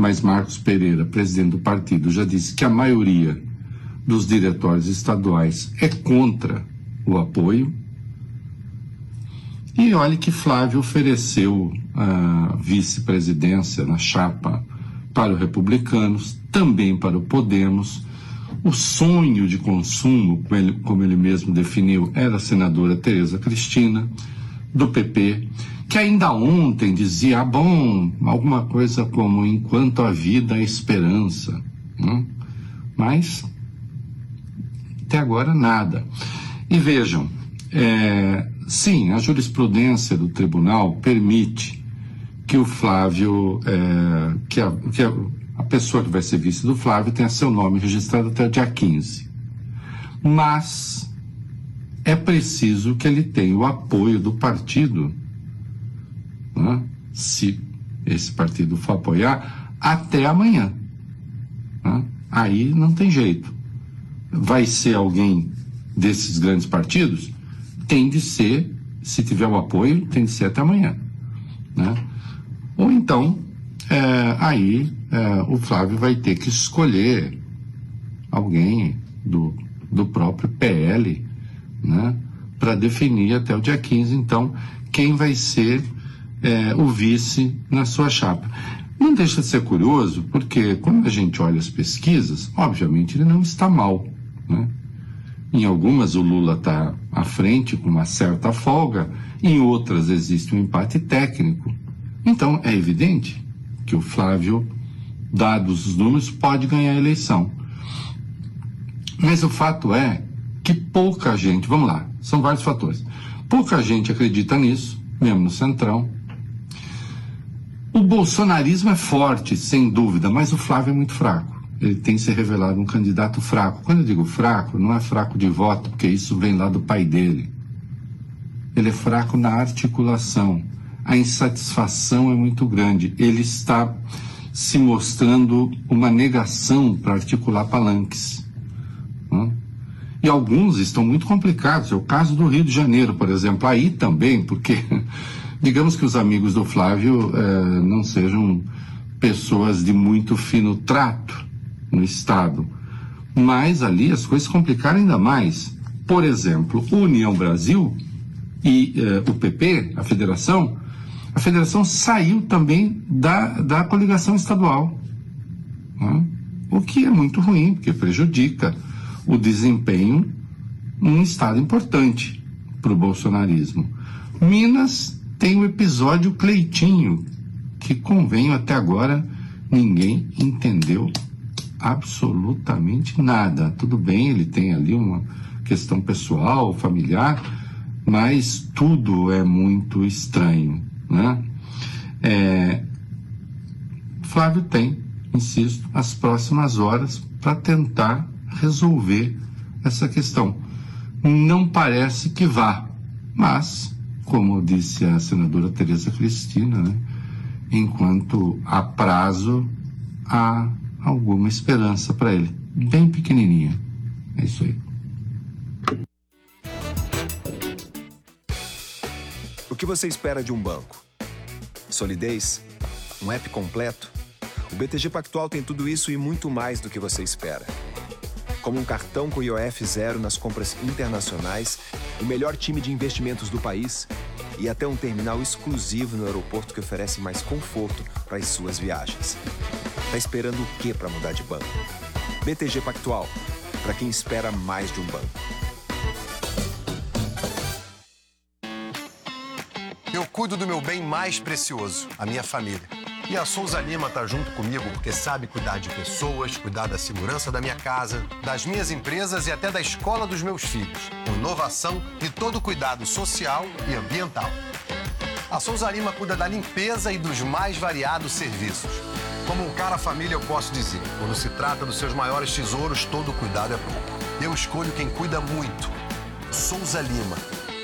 mas Marcos Pereira, presidente do partido, já disse que a maioria dos diretórios estaduais é contra o apoio. E olhe que Flávio ofereceu a vice-presidência na chapa para os republicanos, também para o Podemos. O sonho de consumo, como ele mesmo definiu, era a senadora Tereza Cristina, do PP, que ainda ontem dizia, alguma coisa como enquanto a vida há esperança. Mas, até agora, nada. E vejam, sim, a jurisprudência do tribunal permite que o Flávio, que a pessoa que vai ser vice do Flávio tenha seu nome registrado até o dia 15. Mas é preciso que ele tenha o apoio do partido, né? Se esse partido for apoiar, até amanhã. Né? Aí não tem jeito. Vai ser alguém desses grandes partidos? Tem de ser, se tiver o apoio, tem de ser até amanhã. Né? Ou então, o Flávio vai ter que escolher alguém do próprio PL, né, para definir até o dia 15, então, quem vai ser o vice na sua chapa. Não deixa de ser curioso, porque quando a gente olha as pesquisas, obviamente ele não está mal, né? Em algumas o Lula está à frente com uma certa folga, em outras existe um empate técnico. Então é evidente que o Flávio, dados os números, pode ganhar a eleição. Mas o fato é que pouca gente, vamos lá, são vários fatores, pouca gente acredita nisso, mesmo no Centrão. O bolsonarismo é forte, sem dúvida, mas o Flávio é muito fraco. Ele tem se revelado um candidato fraco. Quando eu digo fraco, não é fraco de voto, porque isso vem lá do pai dele. Ele é fraco na articulação. A insatisfação é muito grande. Ele está se mostrando uma negação para articular palanques. E alguns estão muito complicados. É o caso do Rio de Janeiro, por exemplo. Aí também, porque digamos que os amigos do Flávio não sejam pessoas de muito fino trato no Estado. Mas ali as coisas complicaram ainda mais. Por exemplo, União Brasil e o PP, a federação saiu também da coligação estadual. O que é muito ruim, porque prejudica o desempenho num estado importante para o bolsonarismo. Minas tem o episódio Cleitinho, que, convenho, até agora ninguém entendeu absolutamente nada. Tudo bem, ele tem ali uma questão pessoal, familiar, mas tudo é muito estranho, né? Flávio tem, insisto, as próximas horas para tentar resolver essa questão. Não parece que vá, mas, como disse a senadora Tereza Cristina, né, enquanto há prazo, há alguma esperança para ele. Bem pequenininha. É isso aí. O que você espera de um banco? Solidez? Um app completo? O BTG Pactual tem tudo isso e muito mais do que você espera. Como um cartão com IOF zero nas compras internacionais, o melhor time de investimentos do país e até um terminal exclusivo no aeroporto que oferece mais conforto para as suas viagens. Tá esperando o quê para mudar de banco? BTG Pactual, para quem espera mais de um banco. Eu cuido do meu bem mais precioso, a minha família. E a Souza Lima tá junto comigo porque sabe cuidar de pessoas, cuidar da segurança da minha casa, das minhas empresas e até da escola dos meus filhos. Com inovação e todo cuidado social e ambiental. A Souza Lima cuida da limpeza e dos mais variados serviços. Como um cara família, eu posso dizer, quando se trata dos seus maiores tesouros, todo cuidado é pouco. Eu escolho quem cuida muito. Souza Lima.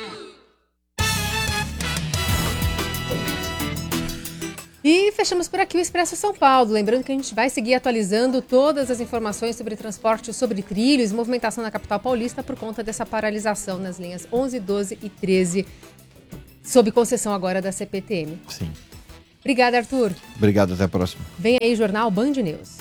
E fechamos por aqui o Expresso São Paulo. Lembrando que a gente vai seguir atualizando todas as informações sobre transporte, sobre trilhos, movimentação na capital paulista por conta dessa paralisação nas linhas 11, 12 e 13, sob concessão agora da CPTM. Sim. Obrigada, Arthur. Obrigado, até a próxima. Vem aí, Jornal Band News.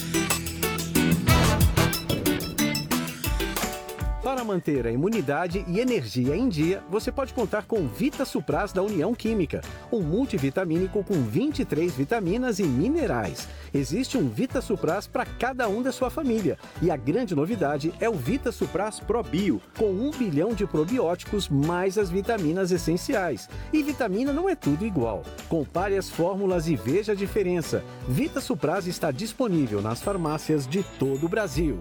Para manter a imunidade e energia em dia, você pode contar com Vita Supras da União Química, um multivitamínico com 23 vitaminas e minerais. Existe um Vita Supras para cada um da sua família. E a grande novidade é o Vita Supras Pro Bio, com 1 bilhão de probióticos mais as vitaminas essenciais. E vitamina não é tudo igual. Compare as fórmulas e veja a diferença. Vita Supras está disponível nas farmácias de todo o Brasil.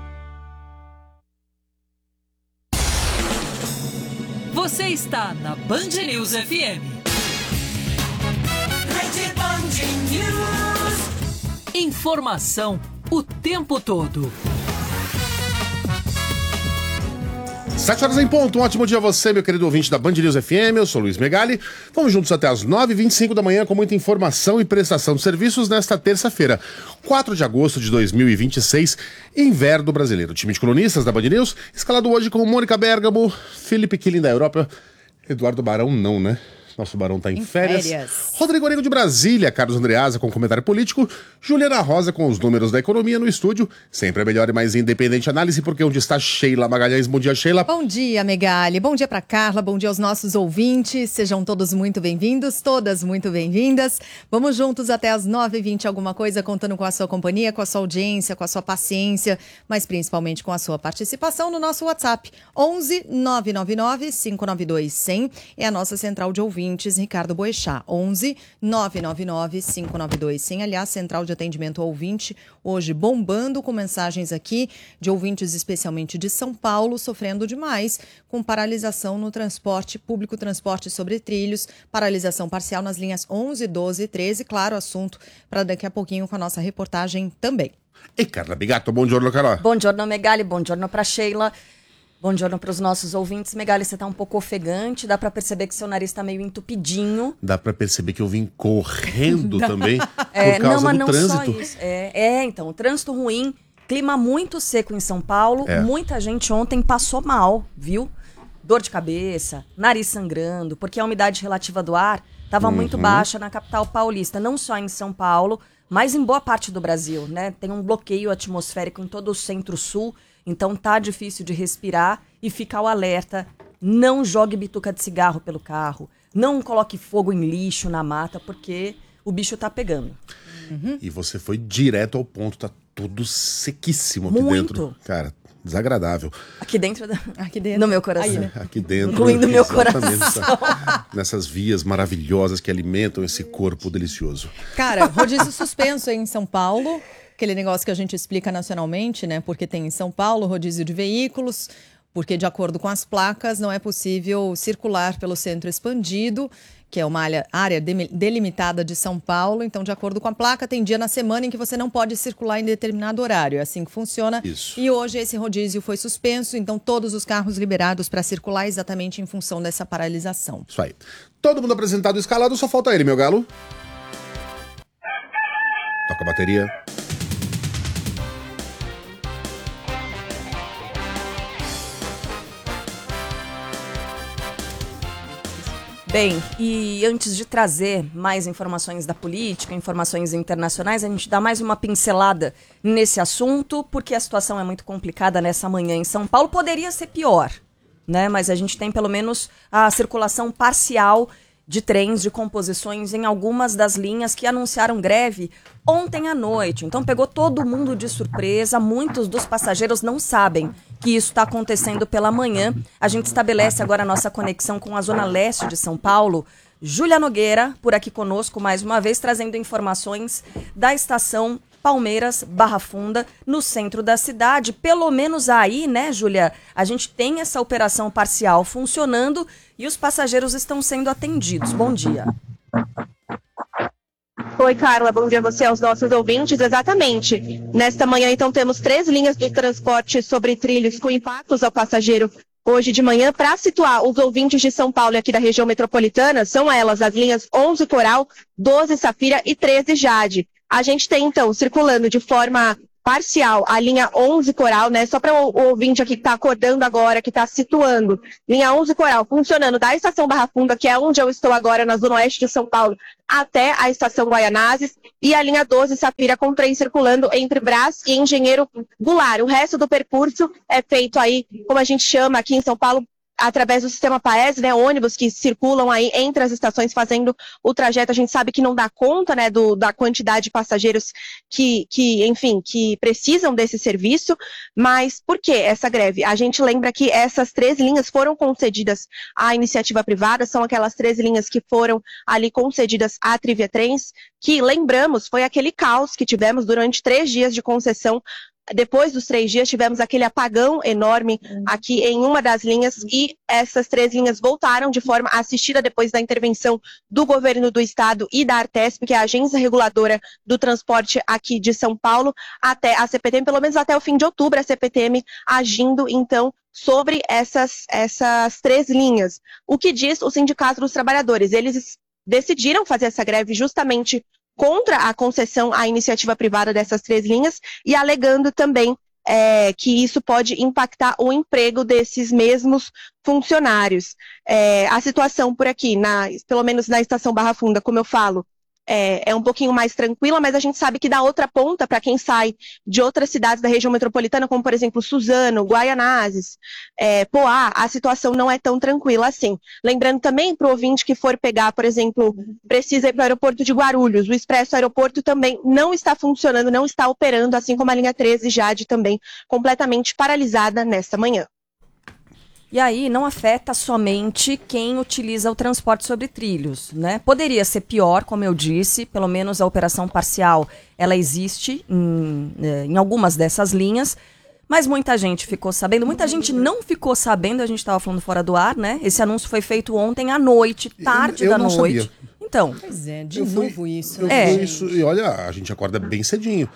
Você está na Band News FM. Rede Band News. Informação o tempo todo. 7 horas em ponto, um ótimo dia a você, meu querido ouvinte da Band News FM, eu sou Luiz Megali. Vamos juntos até as 9h25 da manhã com muita informação e prestação de serviços nesta terça-feira, 4 de agosto de 2026, inverno brasileiro. O time de colunistas da Band News, escalado hoje com Mônica Bergamo, Felipe Killing da Europa, Eduardo Barão não, né? Nosso Barão tá em férias. Rodrigo Origo de Brasília, Carlos Andreasa com comentário político, Juliana Rosa com os números da economia no estúdio. Sempre a melhor e mais independente análise, porque onde está Sheila Magalhães. Bom dia, Sheila. Bom dia, Megali. Bom dia pra Carla, bom dia aos nossos ouvintes. Sejam todos muito bem-vindos, todas muito bem-vindas. Vamos juntos até as 9h20, alguma coisa, contando com a sua companhia, com a sua audiência, com a sua paciência, mas principalmente com a sua participação no nosso WhatsApp. 11 999 592 100 é a nossa central de ouvintes. Ricardo Boechat, 11 999 592 100. Aliás, central de atendimento ao ouvinte, hoje bombando com mensagens aqui de ouvintes especialmente de São Paulo, sofrendo demais com paralisação no transporte público, transporte sobre trilhos, paralisação parcial nas linhas 11, 12 e 13. Claro, assunto para daqui a pouquinho com a nossa reportagem também. E Carla Bigato, bom giorno, Carla. Bom giorno, Megali, bom giorno para Sheila. Bom dia para os nossos ouvintes. Megali, você tá um pouco ofegante, dá para perceber que seu nariz tá meio entupidinho. Dá para perceber que eu vim correndo também por causa do trânsito. Só isso. Então, o trânsito ruim, clima muito seco em São Paulo, muita gente ontem passou mal, viu? Dor de cabeça, nariz sangrando, porque a umidade relativa do ar estava muito baixa na capital paulista, não só em São Paulo, mas em boa parte do Brasil, né? Tem um bloqueio atmosférico em todo o centro-sul. Então tá difícil de respirar e fica o alerta. Não jogue bituca de cigarro pelo carro. Não coloque fogo em lixo na mata, porque o bicho tá pegando. E você foi direto ao ponto, tá tudo sequíssimo aqui muito dentro. Cara, desagradável. Aqui dentro no meu coração. Aí, né? Aqui dentro. Incluindo meu coração. Nessas vias maravilhosas que alimentam esse corpo delicioso. Cara, rodízio suspenso em São Paulo. Aquele negócio que a gente explica nacionalmente, né? Porque tem em São Paulo rodízio de veículos, porque de acordo com as placas não é possível circular pelo centro expandido, que é uma área delimitada de São Paulo. Então, de acordo com a placa, tem dia na semana em que você não pode circular em determinado horário. É assim que funciona. Isso. E hoje esse rodízio foi suspenso, então todos os carros liberados para circular exatamente em função dessa paralisação. Isso aí. Todo mundo apresentado e escalado, só falta ele, meu galo. Toca a bateria. Bem, e antes de trazer mais informações da política, informações internacionais, a gente dá mais uma pincelada nesse assunto, porque a situação é muito complicada nessa manhã em São Paulo. Poderia ser pior, né? Mas a gente tem pelo menos a circulação parcial de trens, de composições em algumas das linhas que anunciaram greve ontem à noite. Então pegou todo mundo de surpresa, muitos dos passageiros não sabem que isso está acontecendo pela manhã. A gente estabelece agora a nossa conexão com a Zona Leste de São Paulo. Júlia Nogueira, por aqui conosco mais uma vez, trazendo informações da estação Palmeiras, Barra Funda, no centro da cidade. Pelo menos aí, né, Júlia, a gente tem essa operação parcial funcionando e os passageiros estão sendo atendidos. Bom dia. Oi, Carla, bom dia a você, aos nossos ouvintes. Exatamente. Nesta manhã, então, temos 3 linhas de transporte sobre trilhos com impactos ao passageiro hoje de manhã. Para situar os ouvintes de São Paulo e aqui da região metropolitana, são elas as linhas 11 Coral, 12 Safira e 13 Jade. A gente tem, então, circulando de forma parcial a linha 11 Coral, né? Só para o ouvinte aqui que está acordando agora, que está situando. Linha 11 Coral funcionando da estação Barra Funda, que é onde eu estou agora, na zona oeste de São Paulo, até a estação Guaianazes. E a linha 12 Sapira com trem circulando entre Brás e Engenheiro Goulart. O resto do percurso é feito aí, como a gente chama aqui em São Paulo, através do sistema Paes, né, ônibus que circulam aí entre as estações fazendo o trajeto. A gente sabe que não dá conta, né, da quantidade de passageiros que precisam desse serviço, mas por que essa greve? A gente lembra que essas 3 linhas foram concedidas à iniciativa privada, são aquelas 3 linhas que foram ali concedidas à Trivia Trens, que, lembramos, foi aquele caos que tivemos durante 3 dias de concessão. Depois dos 3 dias, tivemos aquele apagão enorme aqui em uma das linhas e essas 3 linhas voltaram de forma assistida depois da intervenção do governo do estado e da Artesp, que é a agência reguladora do transporte aqui de São Paulo, até a CPTM, pelo menos até o fim de outubro, a CPTM agindo, então, sobre essas 3 linhas. O que diz o Sindicato dos Trabalhadores? Eles decidiram fazer essa greve justamente contra a concessão à iniciativa privada dessas 3 linhas e alegando também que isso pode impactar o emprego desses mesmos funcionários. A situação por aqui, pelo menos na estação Barra Funda, como eu falo, é um pouquinho mais tranquila, mas a gente sabe que da outra ponta, para quem sai de outras cidades da região metropolitana, como por exemplo Suzano, Guaianazes, Poá, a situação não é tão tranquila assim. Lembrando também para o ouvinte que for pegar, por exemplo, precisa ir para o aeroporto de Guarulhos, o Expresso Aeroporto também não está funcionando, não está operando, assim como a linha 13 Jade também, completamente paralisada nesta manhã. E aí não afeta somente quem utiliza o transporte sobre trilhos, né? Poderia ser pior, como eu disse, pelo menos a operação parcial, ela existe em algumas dessas linhas, mas muita gente ficou sabendo, muita gente não ficou sabendo, a gente estava falando fora do ar, né? Esse anúncio foi feito ontem à noite, tarde eu da não noite. Sabia. Então. Pois é, de novo isso. E olha, a gente acorda bem cedinho.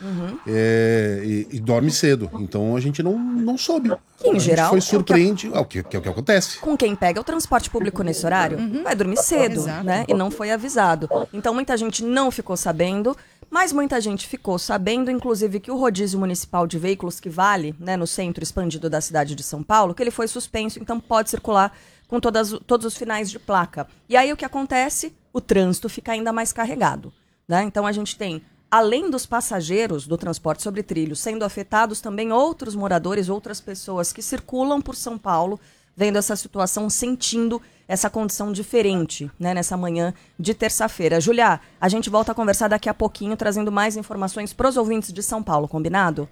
E dorme cedo. Então a gente não soube. Em geral, foi surpreendido. O que acontece. Com quem pega o transporte público nesse horário, vai dormir cedo, né? E não foi avisado. Então muita gente não ficou sabendo, mas muita gente ficou sabendo, inclusive, que o rodízio municipal de veículos que vale, né, no centro expandido da cidade de São Paulo, que ele foi suspenso, então pode circular com todos os finais de placa. E aí o que acontece? O trânsito fica ainda mais carregado, né? Então a gente tem, além dos passageiros do transporte sobre trilhos, sendo afetados também outros moradores, outras pessoas que circulam por São Paulo, vendo essa situação, sentindo essa condição diferente, né, nessa manhã de terça-feira. Júlia, a gente volta a conversar daqui a pouquinho, trazendo mais informações para os ouvintes de São Paulo, combinado?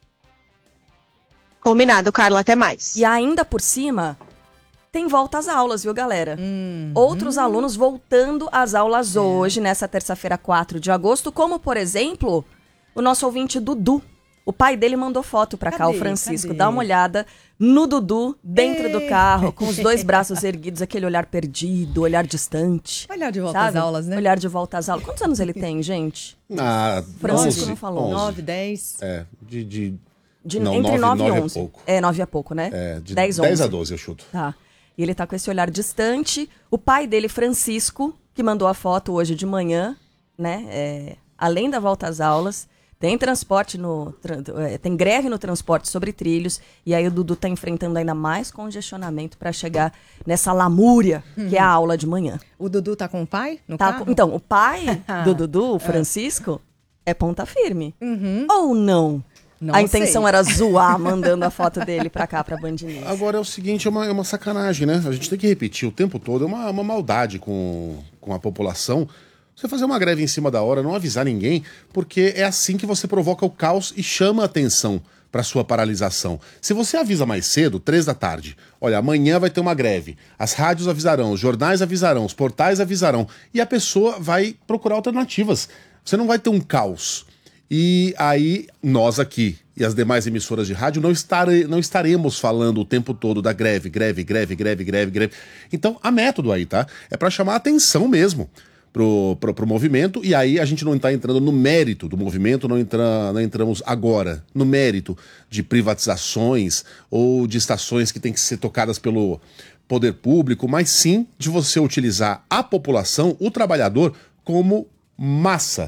Combinado, Carla, até mais. E ainda por cima, tem volta às aulas, viu, galera? Outros alunos voltando às aulas hoje, nessa terça-feira, 4 de agosto, como, por exemplo, o nosso ouvinte Dudu. O pai dele mandou foto pra cá, o Francisco. Dá uma olhada no Dudu, dentro do carro, com os 2 braços erguidos, aquele olhar perdido, olhar distante. Olhar de volta às aulas, né? Olhar de volta às aulas. Quantos anos ele tem, gente? Francisco 11, não falou. 9, 10. Entre 9 e 11. É pouco. 9 é pouco, né? 10 a 12 eu chuto. Tá. E ele tá com esse olhar distante. O pai dele, Francisco, que mandou a foto hoje de manhã, né? Além da volta às aulas, tem tem greve no transporte sobre trilhos. E aí o Dudu tá enfrentando ainda mais congestionamento para chegar nessa lamúria que é a aula de manhã. O Dudu tá com o pai no carro? Então, o pai do Dudu, o Francisco, é ponta firme. Ou não? Não a intenção sei. era zoar, mandando a foto dele pra cá, pra Band News. Agora é o seguinte, é uma sacanagem, né? A gente tem que repetir o tempo todo, é uma maldade com a população. Você fazer uma greve em cima da hora, não avisar ninguém, porque é assim que você provoca o caos e chama a atenção para sua paralisação. Se você avisa mais cedo, 3 da tarde, olha, amanhã vai ter uma greve, as rádios avisarão, os jornais avisarão, os portais avisarão, e a pessoa vai procurar alternativas. Você não vai ter um caos. E aí, nós aqui e as demais emissoras de rádio não estaremos falando o tempo todo da greve. Então, há método aí, tá? É para chamar a atenção mesmo pro movimento, e aí a gente não está entrando no mérito do movimento, não entramos agora no mérito de privatizações ou de estações que têm que ser tocadas pelo poder público, mas sim de você utilizar a população, o trabalhador, como massa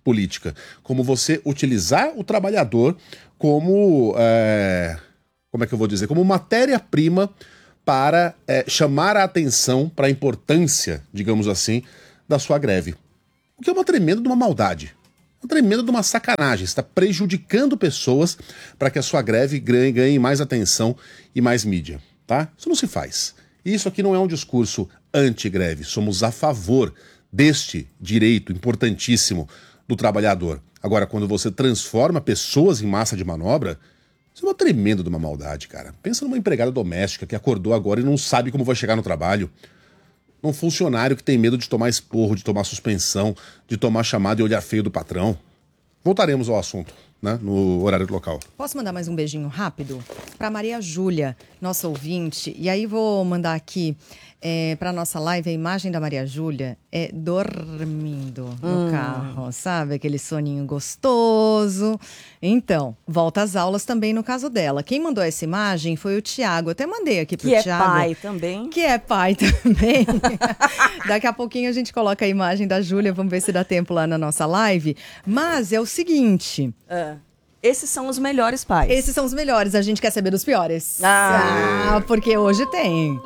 política, como você utilizar o trabalhador como, como é que eu vou dizer, como matéria-prima para chamar a atenção para a importância, digamos assim, da sua greve. O que é uma tremenda de uma maldade, uma tremenda de uma sacanagem. Está prejudicando pessoas para que a sua greve ganhe mais atenção e mais mídia, tá? Isso não se faz. Isso aqui não é um discurso anti-greve, somos a favor deste direito importantíssimo do trabalhador. Agora, quando você transforma pessoas em massa de manobra, isso é uma tremenda de uma maldade, cara. Pensa numa empregada doméstica que acordou agora e não sabe como vai chegar no trabalho. Num funcionário que tem medo de tomar esporro, de tomar suspensão, de tomar chamada e olhar feio do patrão. Voltaremos ao assunto, né, no horário local. Posso mandar mais um beijinho rápido? Para Maria Júlia, nossa ouvinte. E aí vou mandar aqui para nossa live a imagem da Maria Júlia dormindo no carro, sabe? Aquele soninho gostoso. Então, volta às aulas também no caso dela. Quem mandou essa imagem foi o Tiago. Até mandei aqui pro Tiago. Que é pai também. Que é pai também. Daqui a pouquinho a gente coloca a imagem da Júlia. Vamos ver se dá tempo lá na nossa live. Mas é o seguinte... Esses são os melhores pais. Esses são os melhores. A gente quer saber dos piores. Porque hoje tem...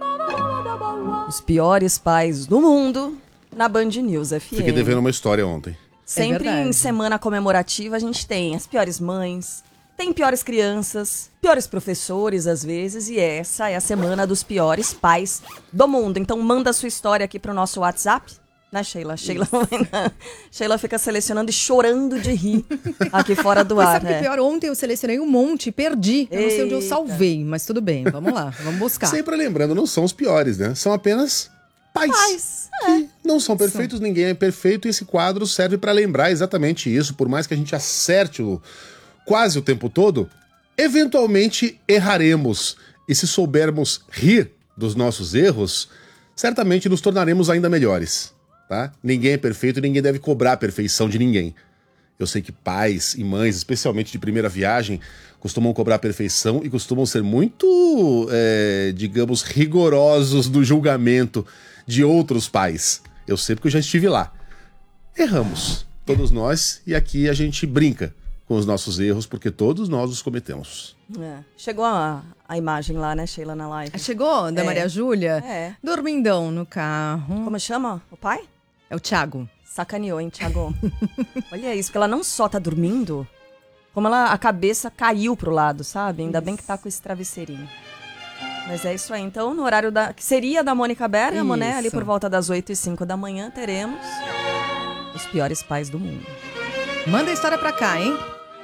Os piores pais do mundo na Band News FM. Fiquei devendo uma história ontem. Sempre em semana comemorativa a gente tem as piores mães, tem piores crianças, piores professores às vezes, e essa é a semana dos piores pais do mundo. Então manda a sua história aqui pro nosso WhatsApp, né, Sheila? Sheila fica selecionando e chorando de rir aqui fora do ar. Sabe que pior? Ontem eu selecionei um monte e perdi. Eu não sei onde eu salvei, mas tudo bem. Vamos lá, vamos buscar. Sempre lembrando, não são os piores, né? São apenas pais. Que não são perfeitos, ninguém é perfeito, e esse quadro serve para lembrar exatamente isso. Por mais que a gente acerte quase o tempo todo, eventualmente erraremos. E se soubermos rir dos nossos erros, certamente nos tornaremos ainda melhores. Tá? Ninguém é perfeito e ninguém deve cobrar a perfeição de ninguém. Eu sei que pais e mães, especialmente de primeira viagem, costumam cobrar a perfeição e costumam ser muito, digamos, rigorosos no julgamento de outros pais. Eu sei porque eu já estive lá. Erramos, todos nós, e aqui a gente brinca com os nossos erros, porque todos nós os cometemos. Chegou a imagem lá, né, Sheila, na live? Chegou, da Maria Júlia? Dormindão no carro. Como chama o pai? É o Thiago. Sacaneou, hein, Thiago? Olha isso, porque ela não só tá dormindo, como a cabeça caiu pro lado, sabe? Ainda bem que tá com esse travesseirinho. Mas é isso aí. Então, no horário que seria da Mônica Bergamo, né? Ali por volta das 8h05 da manhã, teremos os piores pais do mundo. Manda a história pra cá, hein?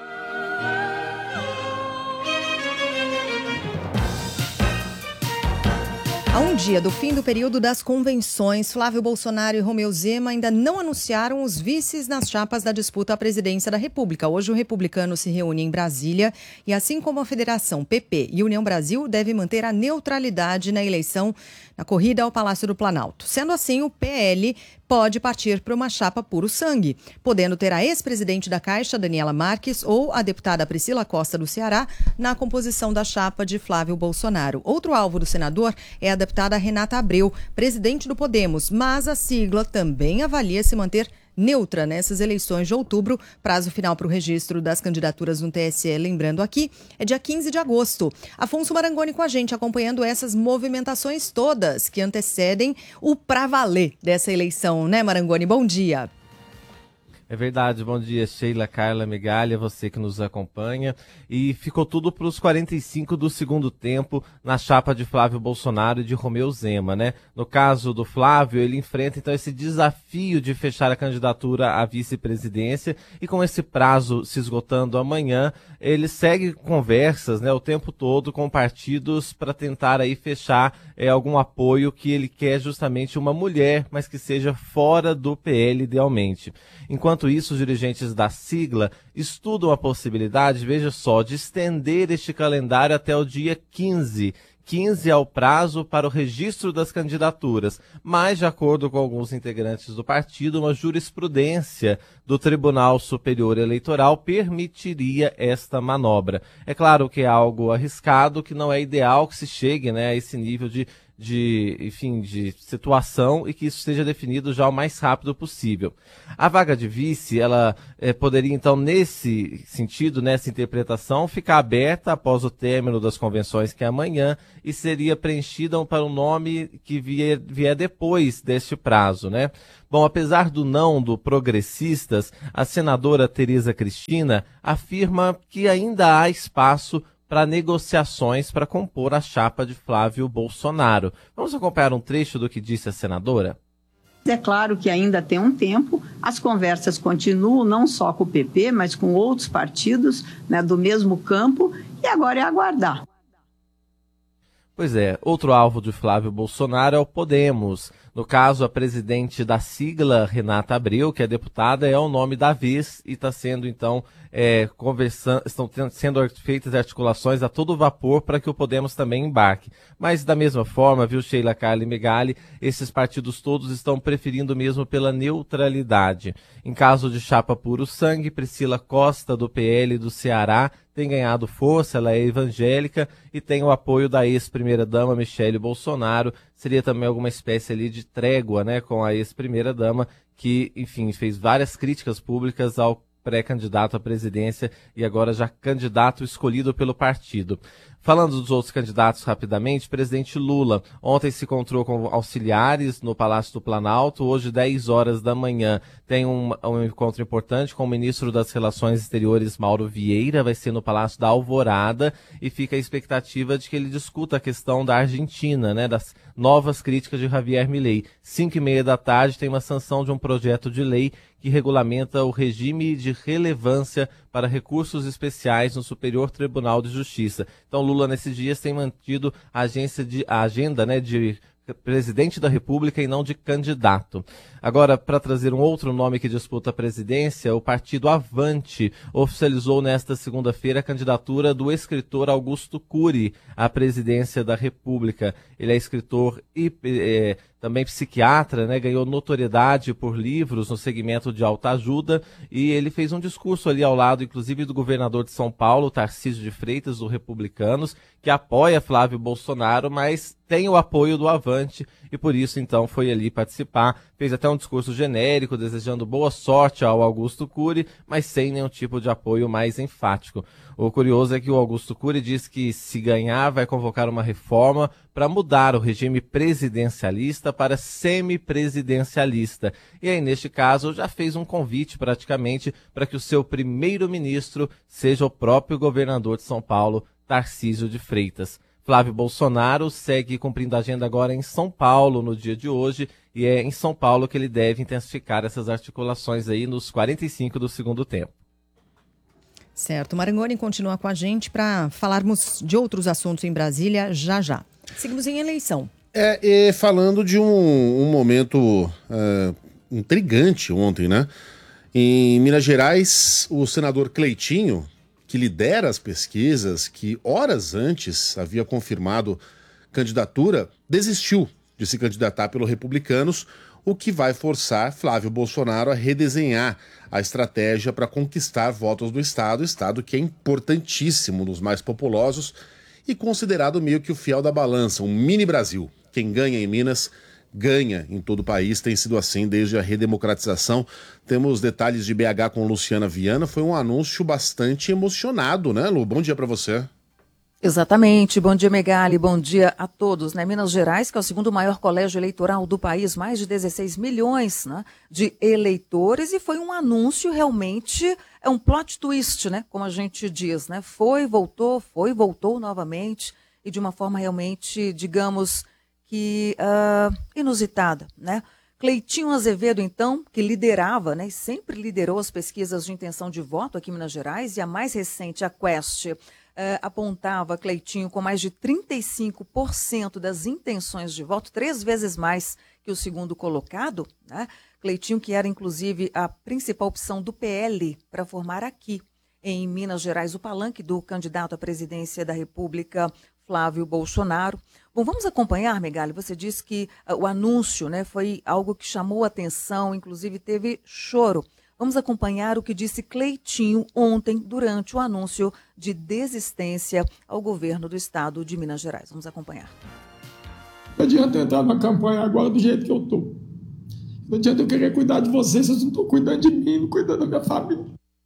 A um dia do fim do período das convenções, Flávio Bolsonaro e Romeu Zema ainda não anunciaram os vices nas chapas da disputa à presidência da República. Hoje o republicano se reúne em Brasília e, assim como a Federação PP e União Brasil, deve manter a neutralidade na eleição, na corrida ao Palácio do Planalto. Sendo assim, o PL pode partir para uma chapa puro sangue, podendo ter a ex-presidente da Caixa, Daniela Marques, ou a deputada Priscila Costa do Ceará na composição da chapa de Flávio Bolsonaro. Outro alvo do senador é a deputada Renata Abreu, presidente do Podemos, mas a sigla também avalia se manter neutra nessas eleições de outubro. Prazo final para o registro das candidaturas no TSE, lembrando aqui, é dia 15 de agosto. Afonso Marangoni com a gente, acompanhando essas movimentações todas que antecedem o pra valer dessa eleição, né, Marangoni? Bom dia. É verdade, bom dia, Sheila, Carla, Megalha, você que nos acompanha. E ficou tudo para os 45 do segundo tempo na chapa de Flávio Bolsonaro e de Romeu Zema, né? No caso do Flávio, ele enfrenta então esse desafio de fechar a candidatura à vice-presidência, e com esse prazo se esgotando amanhã, ele segue conversas, né, o tempo todo com partidos para tentar aí fechar algum apoio que ele quer, justamente uma mulher, mas que seja fora do PL idealmente. Enquanto isso, os dirigentes da sigla estudam a possibilidade, veja só, de estender este calendário até o dia 15. 15 é o prazo para o registro das candidaturas, mas, de acordo com alguns integrantes do partido, uma jurisprudência do Tribunal Superior Eleitoral permitiria esta manobra. É claro que é algo arriscado, que não é ideal que se chegue, né, a esse nível de enfim, de situação e que isso seja definido já o mais rápido possível. A vaga de vice, ela poderia então, nesse sentido, nessa interpretação, ficar aberta após o término das convenções, que é amanhã, e seria preenchida para um nome que vier depois deste prazo, né? Bom, apesar do não do Progressistas, a senadora Tereza Cristina afirma que ainda há espaço para negociações para compor a chapa de Flávio Bolsonaro. Vamos acompanhar um trecho do que disse a senadora? É claro que ainda tem um tempo, as conversas continuam não só com o PP, mas com outros partidos, né, do mesmo campo, e agora é aguardar. Pois é, outro alvo de Flávio Bolsonaro é o Podemos. No caso, a presidente da sigla, Renata Abreu, que é deputada, é o nome da vez e está sendo, então, estão sendo feitas articulações a todo vapor para que o Podemos também embarque. Mas, da mesma forma, viu, Sheila, Carla e Megali, esses partidos todos estão preferindo mesmo pela neutralidade. Em caso de chapa puro sangue, Priscila Costa, do PL do Ceará, tem ganhado força, ela é evangélica e tem o apoio da ex-primeira-dama Michele Bolsonaro. Seria também alguma espécie ali de trégua, né, com a ex-primeira-dama, que, enfim, fez várias críticas públicas ao pré-candidato à presidência e agora já candidato escolhido pelo partido. Falando dos outros candidatos rapidamente, presidente Lula ontem se encontrou com auxiliares no Palácio do Planalto. Hoje, 10 horas da manhã, tem um encontro importante com o ministro das Relações Exteriores, Mauro Vieira, vai ser no Palácio da Alvorada, e fica a expectativa de que ele discuta a questão da Argentina, né, das novas críticas de Javier Milei. 5h30 da tarde tem uma sanção de um projeto de lei que regulamenta o regime de relevância para recursos especiais no Superior Tribunal de Justiça. Então, Lula, nesses dias, tem mantido a agenda, né, de presidente da República e não de candidato. Agora, para trazer um outro nome que disputa a presidência, o partido Avante oficializou nesta segunda-feira a candidatura do escritor Augusto Cury à presidência da República. Ele é escritor e também psiquiatra, né, ganhou notoriedade por livros no segmento de autoajuda, e ele fez um discurso ali ao lado, inclusive, do governador de São Paulo, Tarcísio de Freitas, do Republicanos, que apoia Flávio Bolsonaro, mas tem o apoio do Avante, e por isso, então, foi ali participar. Fez até um discurso genérico, desejando boa sorte ao Augusto Cury, mas sem nenhum tipo de apoio mais enfático. O curioso é que o Augusto Cury diz que, se ganhar, vai convocar uma reforma para mudar o regime presidencialista para semipresidencialista. E aí, neste caso, já fez um convite praticamente para que o seu primeiro-ministro seja o próprio governador de São Paulo, Tarcísio de Freitas. Flávio Bolsonaro segue cumprindo a agenda agora em São Paulo no dia de hoje, e é em São Paulo que ele deve intensificar essas articulações aí nos 45 do segundo tempo. Certo, Marangoni continua com a gente para falarmos de outros assuntos em Brasília já já. Seguimos em eleição. Falando de um momento intrigante ontem, né? Em Minas Gerais, o senador Cleitinho, que lidera as pesquisas, que horas antes havia confirmado candidatura, desistiu de se candidatar pelos Republicanos, o que vai forçar Flávio Bolsonaro a redesenhar a estratégia para conquistar votos do Estado que é importantíssimo, dos mais populosos e considerado meio que o fiel da balança, um mini Brasil. Quem ganha em Minas ganha em todo o país, tem sido assim desde a redemocratização. Temos detalhes de BH com Luciana Viana, foi um anúncio bastante emocionado, né, Lu? Bom dia para você. Exatamente, bom dia Megali, bom dia a todos, né? Minas Gerais, que é o segundo maior colégio eleitoral do país, mais de 16 milhões, né, de eleitores, e foi um anúncio realmente, é um plot twist, né, como a gente diz, né? Foi, voltou novamente, e de uma forma realmente, digamos, que inusitada, né? Cleitinho Azevedo, então, que liderava, né, e sempre liderou as pesquisas de intenção de voto aqui em Minas Gerais, e a mais recente, a Quest, apontava Cleitinho com mais de 35% das intenções de voto, 3 vezes mais que o segundo colocado, né? Cleitinho, que era, inclusive, a principal opção do PL para formar aqui, em Minas Gerais, o palanque do candidato à presidência da República, Flávio Bolsonaro. Bom, vamos acompanhar, Megali. Você disse que o anúncio, né, foi algo que chamou a atenção, inclusive teve choro. Vamos acompanhar o que disse Cleitinho ontem, durante o anúncio de desistência ao governo do estado de Minas Gerais. Vamos acompanhar. Não adianta eu entrar na campanha agora do jeito que eu tô. Não adianta eu querer cuidar de vocês, vocês não estão cuidando de mim, não cuidando da minha família.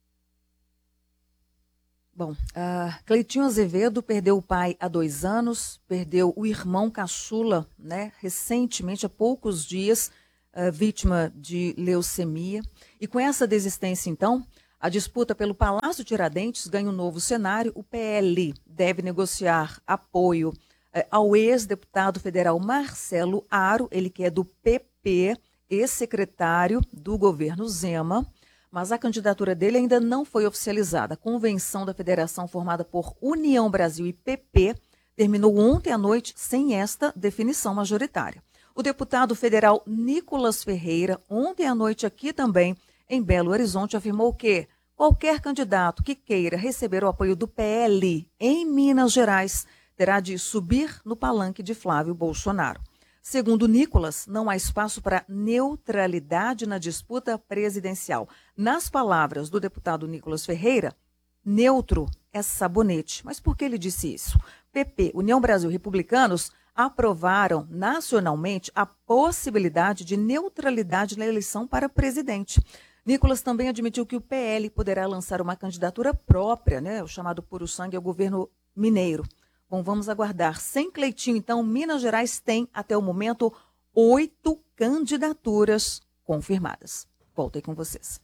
Bom, Cleitinho Azevedo perdeu o pai há 2 anos, perdeu o irmão caçula, né, recentemente, há poucos dias, vítima de leucemia. E com essa desistência, então, a disputa pelo Palácio Tiradentes ganha um novo cenário. O PL deve negociar apoio ao ex-deputado federal Marcelo Aro, ele que é do PP, ex-secretário do governo Zema, mas a candidatura dele ainda não foi oficializada. A convenção da federação formada por União Brasil e PP terminou ontem à noite sem esta definição majoritária. O deputado federal Nicolas Ferreira, ontem à noite aqui também, em Belo Horizonte, afirmou que qualquer candidato que queira receber o apoio do PL em Minas Gerais terá de subir no palanque de Flávio Bolsonaro. Segundo Nicolas, não há espaço para neutralidade na disputa presidencial. Nas palavras do deputado Nicolas Ferreira, neutro é sabonete. Mas por que ele disse isso? PP, União Brasil e Republicanos aprovaram nacionalmente a possibilidade de neutralidade na eleição para presidente. Nicolas também admitiu que o PL poderá lançar uma candidatura própria, né, o chamado puro sangue ao governo mineiro. Bom, vamos aguardar. Sem Cleitinho, então, Minas Gerais tem, até o momento, 8 candidaturas confirmadas. Voltei com vocês.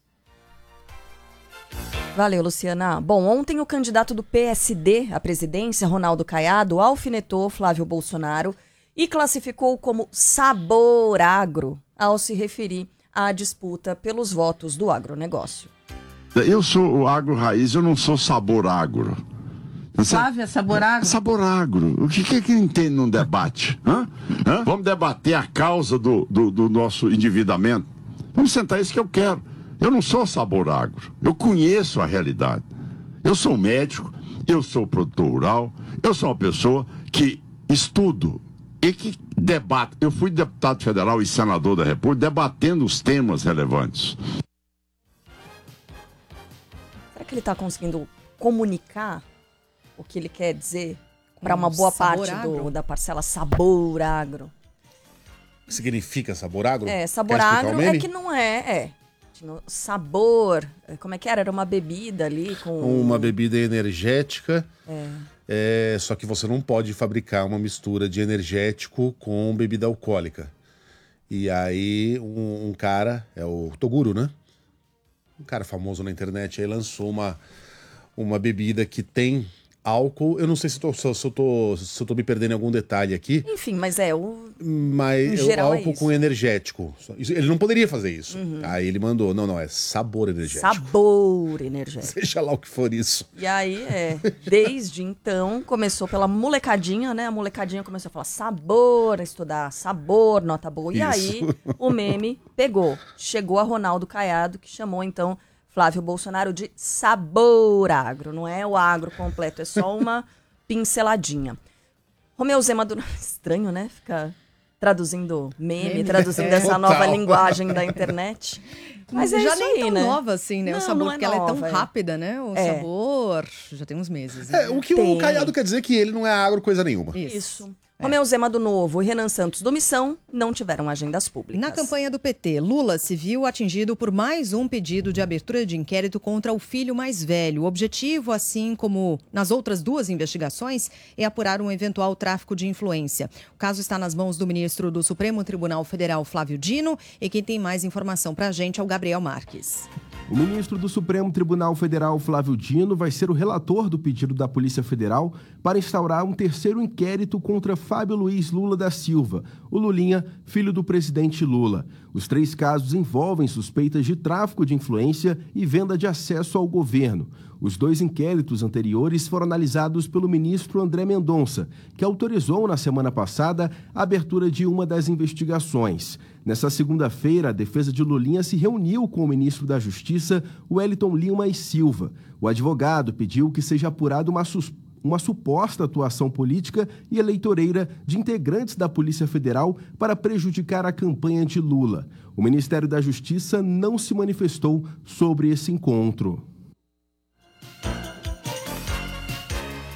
Valeu, Luciana. Bom, ontem o candidato do PSD à presidência, Ronaldo Caiado, alfinetou Flávio Bolsonaro e classificou como sabor agro ao se referir à disputa pelos votos do agronegócio. Eu sou o agro raiz, eu não sou sabor agro. Flávio, é sabor agro? Sabor agro. O que é que entende num debate? Hã? Vamos debater a causa do nosso endividamento? Vamos sentar, isso que eu quero. Eu não sou sabor agro. Eu conheço a realidade. Eu sou médico, eu sou produtor rural, eu sou uma pessoa que estudo e que debate. Eu fui deputado federal e senador da República debatendo os temas relevantes. Será que ele está conseguindo comunicar o que ele quer dizer para uma boa parte da parcela sabor agro? O que significa sabor agro? Sabor agro é que não tinha sabor, como é que era? Era uma bebida ali com... Uma bebida energética, só que você não pode fabricar uma mistura de energético com bebida alcoólica. E aí um cara, é o Toguro, né? Um cara famoso na internet aí lançou uma bebida que tem álcool. Eu não sei se eu tô me perdendo em algum detalhe aqui. Enfim, mas Mas é o álcool com energético. Ele não poderia fazer isso. Uhum. Aí ele mandou, não, é sabor energético. Sabor energético. Seja lá o que for isso. E aí, desde então, começou pela molecadinha, né? A molecadinha começou a falar sabor, estudar sabor, nota boa. E aí, o meme pegou. Chegou a Ronaldo Caiado, que chamou, então, Flávio Bolsonaro de sabor agro. Não é o agro completo, é só uma pinceladinha. Romeu Zema do... Estranho, né? Fica traduzindo meme, traduzindo essa nova linguagem da internet. Mas já isso nem aí, tão né? nova assim, né? Não, o sabor, não porque ela é tão nova, rápida, né? O sabor já tem uns meses. Né? O que o Caiado quer dizer é que ele não é agro coisa nenhuma. Isso. Romeu Zema do Novo e Renan Santos do Missão não tiveram agendas públicas. Na campanha do PT, Lula se viu atingido por mais um pedido de abertura de inquérito contra o filho mais velho. O objetivo, assim como nas outras 2 investigações, é apurar um eventual tráfico de influência. O caso está nas mãos do ministro do Supremo Tribunal Federal, Flávio Dino, e quem tem mais informação para a gente é o Gabriel Marques. O ministro do Supremo Tribunal Federal, Flávio Dino, vai ser o relator do pedido da Polícia Federal para instaurar um 3º inquérito contra Fábio Luiz Lula da Silva, o Lulinha, filho do presidente Lula. Os 3 casos envolvem suspeitas de tráfico de influência e venda de acesso ao governo. Os 2 inquéritos anteriores foram analisados pelo ministro André Mendonça, que autorizou na semana passada a abertura de uma das investigações. Nessa segunda-feira, a defesa de Lulinha se reuniu com o ministro da Justiça, Wellington Lima e Silva. O advogado pediu que seja apurada uma suposta atuação política e eleitoreira de integrantes da Polícia Federal para prejudicar a campanha de Lula. O Ministério da Justiça não se manifestou sobre esse encontro.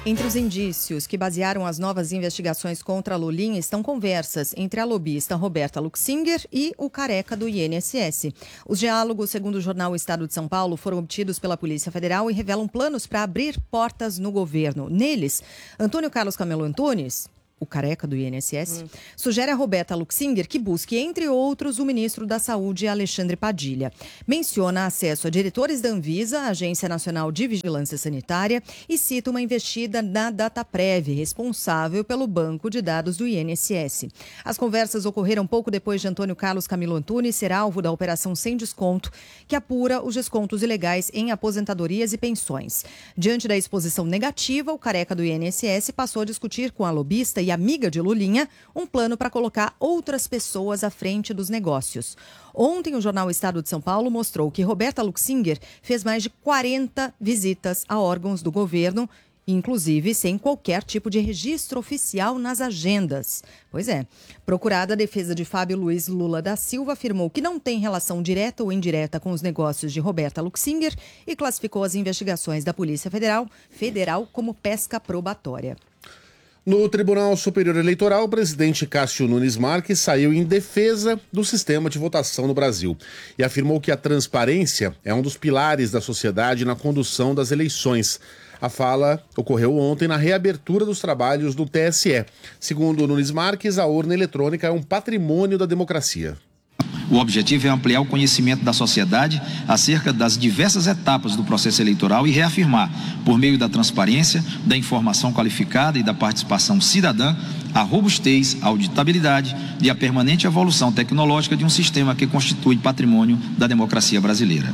Entre os indícios que basearam as novas investigações contra a Lulinha estão conversas entre a lobista Roberta Luxinger e o careca do INSS. Os diálogos, segundo o jornal Estado de São Paulo, foram obtidos pela Polícia Federal e revelam planos para abrir portas no governo. Neles, Antônio Carlos Camelo Antunes, o careca do INSS, sugere a Roberta Luxinger que busque, entre outros, o ministro da Saúde, Alexandre Padilha. Menciona acesso a diretores da Anvisa, Agência Nacional de Vigilância Sanitária, e cita uma investida na Dataprev, responsável pelo banco de dados do INSS. As conversas ocorreram pouco depois de Antônio Carlos Camilo Antunes ser alvo da Operação Sem Desconto, que apura os descontos ilegais em aposentadorias e pensões. Diante da exposição negativa, o careca do INSS passou a discutir com a lobista e amiga de Lulinha, um plano para colocar outras pessoas à frente dos negócios. Ontem, o jornal Estado de São Paulo mostrou que Roberta Luxinger fez mais de 40 visitas a órgãos do governo, inclusive sem qualquer tipo de registro oficial nas agendas. Pois é. Procurada, a defesa de Fábio Luiz Lula da Silva afirmou que não tem relação direta ou indireta com os negócios de Roberta Luxinger e classificou as investigações da Polícia Federal como pesca probatória. No Tribunal Superior Eleitoral, o presidente Cássio Nunes Marques saiu em defesa do sistema de votação no Brasil e afirmou que a transparência é um dos pilares da sociedade na condução das eleições. A fala ocorreu ontem na reabertura dos trabalhos do TSE. Segundo Nunes Marques, a urna eletrônica é um patrimônio da democracia. O objetivo é ampliar o conhecimento da sociedade acerca das diversas etapas do processo eleitoral e reafirmar, por meio da transparência, da informação qualificada e da participação cidadã, a robustez, a auditabilidade e a permanente evolução tecnológica de um sistema que constitui patrimônio da democracia brasileira.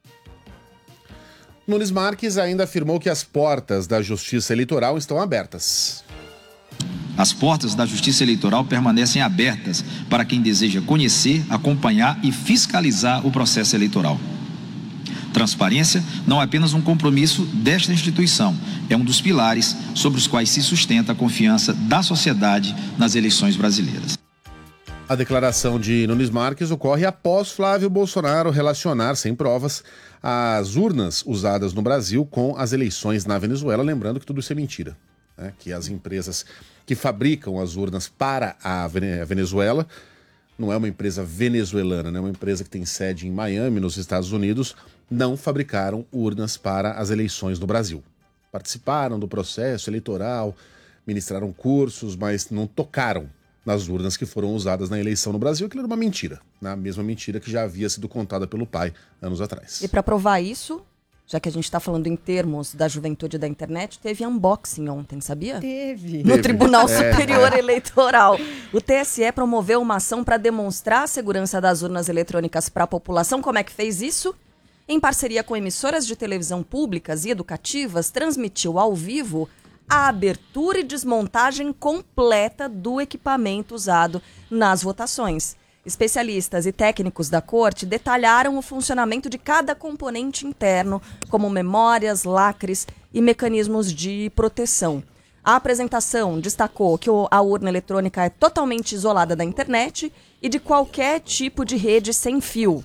Nunes Marques ainda afirmou que as portas da Justiça Eleitoral estão abertas. As portas da Justiça Eleitoral permanecem abertas para quem deseja conhecer, acompanhar e fiscalizar o processo eleitoral. Transparência não é apenas um compromisso desta instituição, é um dos pilares sobre os quais se sustenta a confiança da sociedade nas eleições brasileiras. A declaração de Nunes Marques ocorre após Flávio Bolsonaro relacionar, sem provas, as urnas usadas no Brasil com as eleições na Venezuela, lembrando que tudo isso é mentira. Que as empresas que fabricam as urnas para a Venezuela, não é uma empresa venezuelana, é uma empresa que tem sede em Miami, nos Estados Unidos, não fabricaram urnas para as eleições no Brasil. Participaram do processo eleitoral, ministraram cursos, mas não tocaram nas urnas que foram usadas na eleição no Brasil. Aquilo era uma mentira, a mesma mentira que já havia sido contada pelo pai anos atrás. E para provar isso, já que a gente está falando em termos da juventude da internet, teve unboxing ontem, sabia? Teve. No Tribunal Superior Eleitoral. O TSE promoveu uma ação para demonstrar a segurança das urnas eletrônicas para a população. Como é que fez isso? Em parceria com emissoras de televisão públicas e educativas, transmitiu ao vivo a abertura e desmontagem completa do equipamento usado nas votações. Especialistas e técnicos da corte detalharam o funcionamento de cada componente interno, como memórias, lacres e mecanismos de proteção. A apresentação destacou que a urna eletrônica é totalmente isolada da internet e de qualquer tipo de rede sem fio.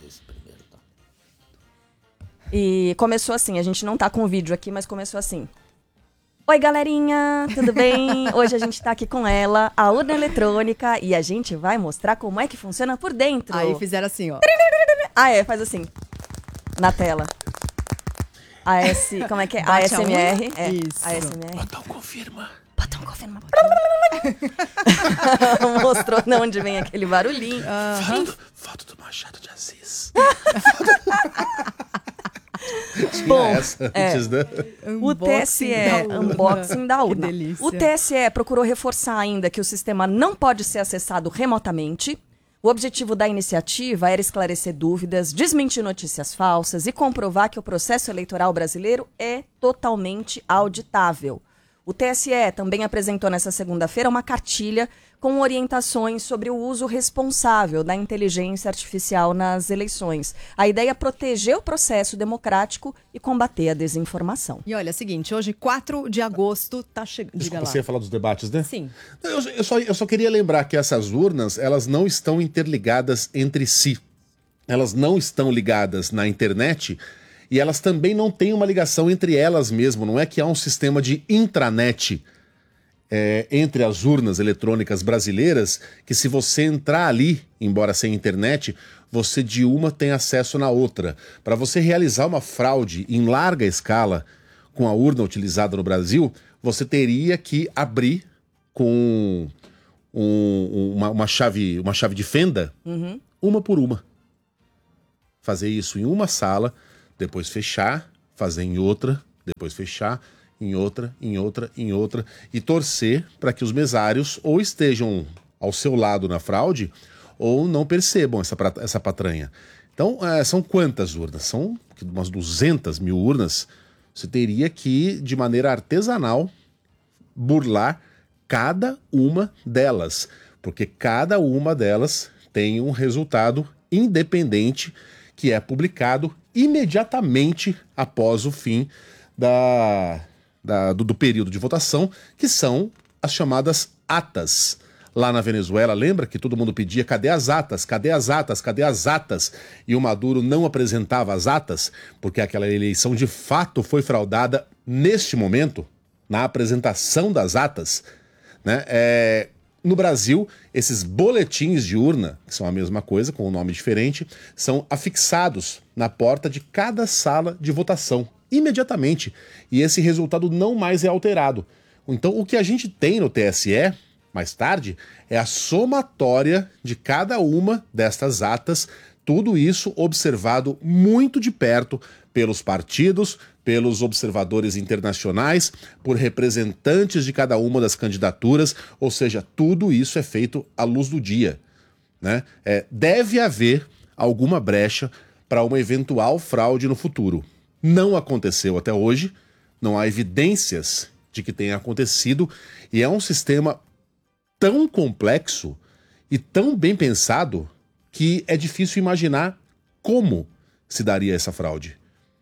E começou assim, a gente não tá com o vídeo aqui, mas começou assim. Oi, galerinha, tudo bem? Hoje a gente tá aqui com ela, a urna eletrônica, e a gente vai mostrar como é que funciona por dentro. Aí fizeram assim, ó. Faz assim, na tela. Como é que é? Bate ASMR. Isso. ASMR. Botão confirma. Botão confirma. Mostrou de onde vem aquele barulhinho. Foto do Machado de Assis. Bom, antes, né? O TSE, unboxing da urna. O TSE procurou reforçar ainda que o sistema não pode ser acessado remotamente. O objetivo da iniciativa era esclarecer dúvidas, desmentir notícias falsas e comprovar que o processo eleitoral brasileiro é totalmente auditável. O TSE também apresentou nesta segunda-feira uma cartilha com orientações sobre o uso responsável da inteligência artificial nas eleições. A ideia é proteger o processo democrático e combater a desinformação. E olha, é o seguinte, hoje, 4 de agosto, tá chegando. Desculpa, você ia falar dos debates, né? Sim. Eu só queria lembrar que essas urnas, elas não estão interligadas entre si. Elas não estão ligadas na internet E elas também não têm uma ligação entre elas mesmo, não é que há um sistema de intranet entre as urnas eletrônicas brasileiras, que se você entrar ali, embora sem internet, você de uma tem acesso na outra. Para você realizar uma fraude em larga escala com a urna utilizada no Brasil, você teria que abrir com uma chave de fenda, uma por uma. Fazer isso em uma sala, depois fechar, fazer em outra, depois fechar, em outra, e torcer para que os mesários ou estejam ao seu lado na fraude ou não percebam essa patranha. Então, são quantas urnas? São umas 200 mil urnas. Você teria que, de maneira artesanal, burlar cada uma delas, porque cada uma delas tem um resultado independente que é imediatamente após o fim do período de votação, que são as chamadas atas. Lá na Venezuela, lembra que todo mundo pedia, cadê as atas, cadê as atas, cadê as atas? E o Maduro não apresentava as atas, porque aquela eleição de fato foi fraudada neste momento, na apresentação das atas, né? No Brasil, esses boletins de urna, que são a mesma coisa, com um nome diferente, são afixados na porta de cada sala de votação, imediatamente. E esse resultado não mais é alterado. Então, o que a gente tem no TSE, mais tarde, é a somatória de cada uma destas atas, tudo isso observado muito de perto pelos partidos, pelos observadores internacionais, por representantes de cada uma das candidaturas, ou seja, tudo isso é feito à luz do dia, né? Deve haver alguma brecha para uma eventual fraude no futuro. Não aconteceu até hoje, não há evidências de que tenha acontecido, e é um sistema tão complexo e tão bem pensado que é difícil imaginar como se daria essa fraude.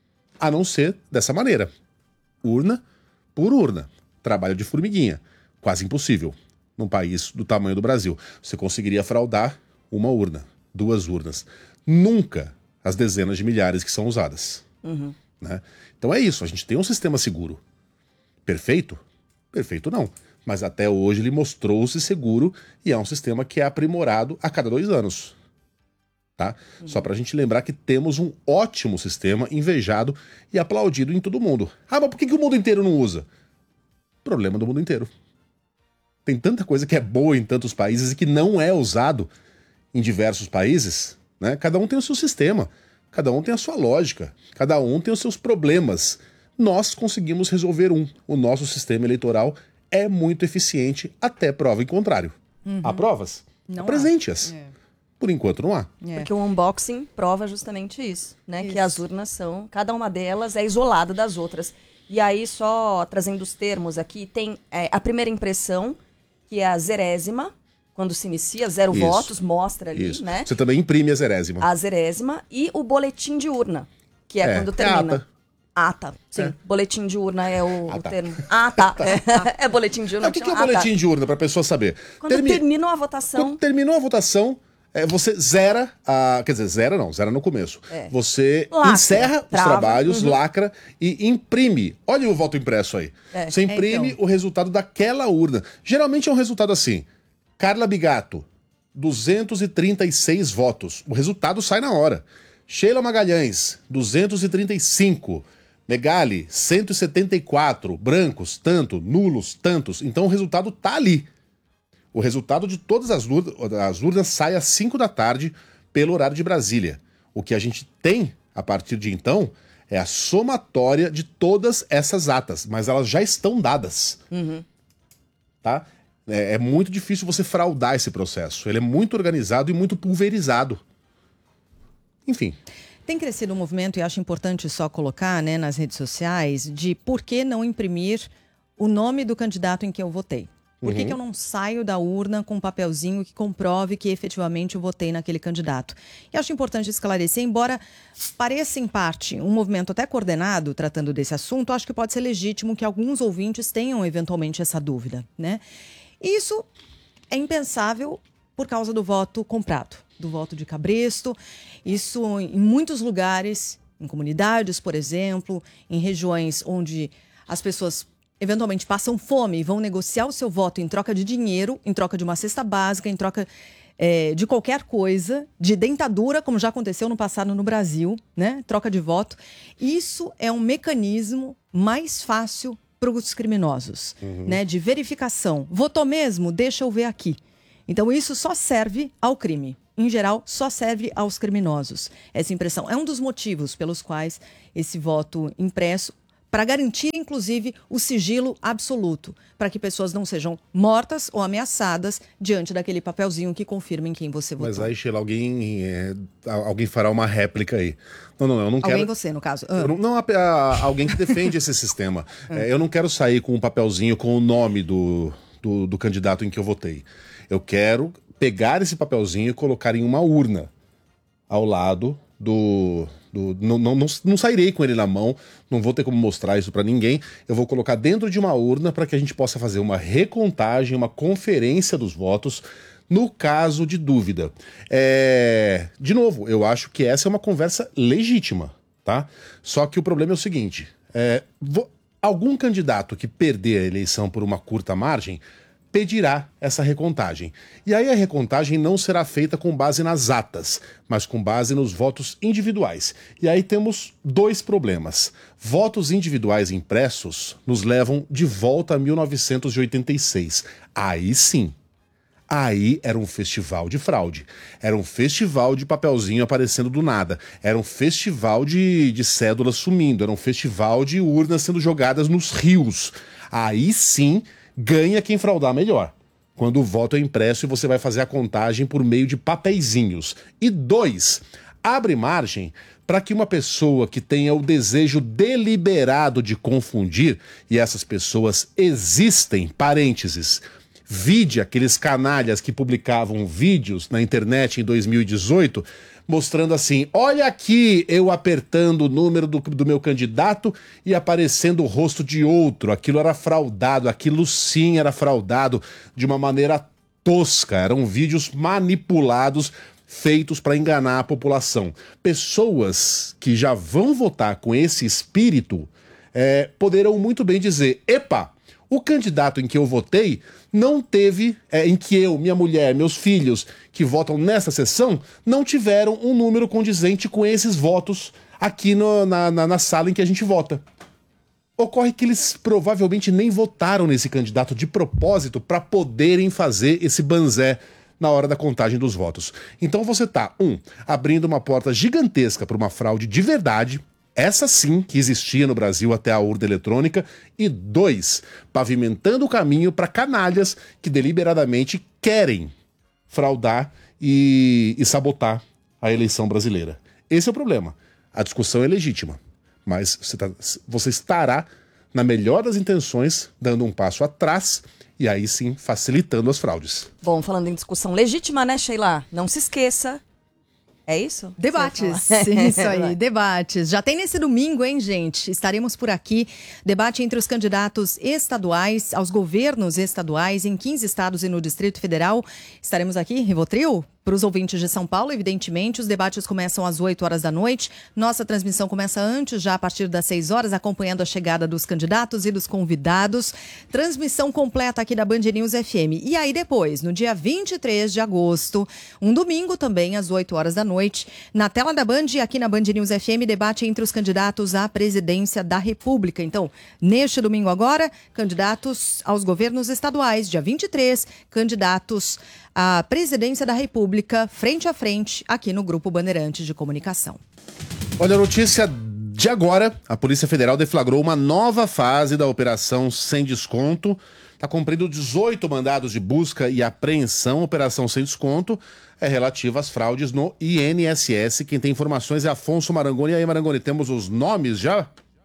A não ser dessa maneira. Urna por urna. Trabalho de formiguinha. Quase impossível. Num país do tamanho do Brasil. Você conseguiria fraudar uma urna, 2 urnas. Nunca as dezenas de milhares que são usadas. Né? Então é isso. A gente tem um sistema seguro. Perfeito? Perfeito não. Mas até hoje ele mostrou-se seguro e é um sistema que é aprimorado a cada 2 anos. Tá? Só pra gente lembrar que temos um ótimo sistema invejado e aplaudido em todo mundo. Ah, mas por que o mundo inteiro não usa? Problema do mundo inteiro. Tem tanta coisa que é boa em tantos países e que não é usado em diversos países, né? Cada um tem o seu sistema, cada um tem a sua lógica, cada um tem os seus problemas. Nós conseguimos resolver um. O nosso sistema eleitoral é muito eficiente até prova em contrário. Há provas? Não Apresente-as. Por enquanto não há. Porque o unboxing prova justamente isso, né? Que as urnas são, cada uma delas é isolada das outras. E aí, só trazendo os termos aqui, tem a primeira impressão, que é a zerésima, quando se inicia, 0 votos, mostra ali, né? Você também imprime a zerésima. A zerésima e o boletim de urna, que é quando termina. Ata, sim. Boletim de urna é o termo. Ah, tá. É boletim de urna. O que é o boletim de urna, para a pessoa saber? Quando terminou a votação. Quando terminou a votação, você zera quer dizer, zera no começo. Você encerra os trabalhos, lacra e imprime. Olha o voto impresso aí. Você imprime o resultado daquela urna. Geralmente é um resultado assim. Carla Bigato, 236 votos. O resultado sai na hora. Sheila Magalhães, 235. Megali, 174. Brancos, tanto. Nulos, tantos. Então o resultado tá ali. O resultado de todas as urnas sai às 5 da tarde pelo horário de Brasília. O que a gente tem, a partir de então, é a somatória de todas essas atas, mas elas já estão dadas. Tá? É muito difícil você fraudar esse processo. Ele é muito organizado e muito pulverizado. Enfim. Tem crescido um movimento, e acho importante só colocar, né, nas redes sociais, de por que não imprimir o nome do candidato em que eu votei. Por que eu não saio da urna com um papelzinho que comprove que efetivamente eu votei naquele candidato? E acho importante esclarecer, embora pareça em parte um movimento até coordenado tratando desse assunto, acho que pode ser legítimo que alguns ouvintes tenham eventualmente essa dúvida, né? E isso é impensável por causa do voto comprado, do voto de cabresto. Isso em muitos lugares em comunidades, por exemplo, em regiões onde as pessoas eventualmente passam fome e vão negociar o seu voto em troca de dinheiro, em troca de uma cesta básica, em troca de qualquer coisa, de dentadura, como já aconteceu no passado no Brasil, né? Troca de voto. Isso é um mecanismo mais fácil para os criminosos, né? De verificação. Votou mesmo? Deixa eu ver aqui. Então, isso só serve ao crime. Em geral, só serve aos criminosos. Essa impressão é um dos motivos pelos quais esse voto impresso, para garantir, inclusive, o sigilo absoluto, para que pessoas não sejam mortas ou ameaçadas diante daquele papelzinho que confirma em quem você votou. Mas aí, Sheila, alguém fará uma réplica aí. Não, eu não quero... Alguém você, no caso. Alguém que defende esse sistema. Eu não quero sair com um papelzinho com o nome do candidato em que eu votei. Eu quero pegar esse papelzinho e colocar em uma urna ao lado não sairei com ele na mão, não vou ter como mostrar isso para ninguém. Eu vou colocar dentro de uma urna para que a gente possa fazer uma recontagem, uma conferência dos votos no caso de dúvida. De novo, eu acho que essa é uma conversa legítima, tá? Só que o problema é o seguinte, algum candidato que perder a eleição por uma curta margem pedirá essa recontagem. E aí a recontagem não será feita com base nas atas, mas com base nos votos individuais. E aí temos dois problemas. Votos individuais impressos nos levam de volta a 1986. Aí sim. Aí era um festival de fraude. Era um festival de papelzinho aparecendo do nada. Era um festival de cédulas sumindo. Era um festival de urnas sendo jogadas nos rios. Aí sim ganha quem fraudar melhor. Quando o voto é impresso e você vai fazer a contagem por meio de papeizinhos. E 2, abre margem para que uma pessoa que tenha o desejo deliberado de confundir, e essas pessoas existem, parênteses, vide aqueles canalhas que publicavam vídeos na internet em 2018, mostrando assim, olha aqui eu apertando o número do meu candidato e aparecendo o rosto de outro. Aquilo era fraudado, aquilo sim era fraudado de uma maneira tosca. Eram vídeos manipulados, feitos para enganar a população. Pessoas que já vão votar com esse espírito poderão muito bem dizer, epa, o candidato em que eu votei não teve, em que eu, minha mulher, meus filhos que votam nessa sessão, não tiveram um número condizente com esses votos aqui na sala em que a gente vota. Ocorre que eles provavelmente nem votaram nesse candidato de propósito para poderem fazer esse banzé na hora da contagem dos votos. Então você está, abrindo uma porta gigantesca para uma fraude de verdade, essa sim que existia no Brasil até a urna eletrônica, e 2, pavimentando o caminho para canalhas que deliberadamente querem fraudar e sabotar a eleição brasileira. Esse é o problema. A discussão é legítima, mas você estará, na melhor das intenções, dando um passo atrás e aí sim facilitando as fraudes. Bom, falando em discussão legítima, né, Sheila? Não se esqueça. É isso? Debates, isso aí, debates. Já tem nesse domingo, hein, gente? Estaremos por aqui. Debate entre os candidatos estaduais aos governos estaduais em 15 estados e no Distrito Federal. Estaremos aqui, Rivotril? Para os ouvintes de São Paulo, evidentemente, os debates começam às 8 horas da noite. Nossa transmissão começa antes, já a partir das 6 horas, acompanhando a chegada dos candidatos e dos convidados. Transmissão completa aqui da Band News FM. E aí depois, no dia 23 de agosto, um domingo também, às 8 horas da noite, na tela da Band, aqui na Band News FM, debate entre os candidatos à presidência da República. Então, neste domingo agora, candidatos aos governos estaduais, dia 23, candidatos à presidência da República, frente a frente, aqui no Grupo Bandeirantes de Comunicação. Olha a notícia de agora. A Polícia Federal deflagrou uma nova fase da Operação Sem Desconto. Está cumprindo 18 mandados de busca e apreensão. Operação Sem Desconto é relativa às fraudes no INSS. Quem tem informações é Afonso Marangoni. E aí, Marangoni, temos os nomes já?